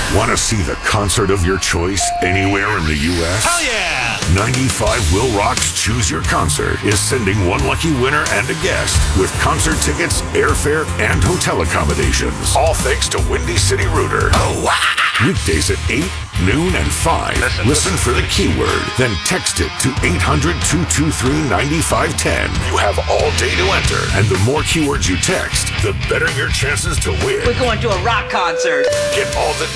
Want to see the concert of your choice anywhere in the U.S.? Hell yeah! 95 Will Rock's Choose Your Concert is sending one lucky winner and a guest with concert tickets, airfare, and hotel accommodations. All thanks to Windy City Rooter. Oh, wow! Weekdays at 8, noon, and 5. Listen for the keyword, then text it to 800-223-9510. You have all day to enter, and the more keywords you text, the better your chances to win. We're going to a rock concert. Get all the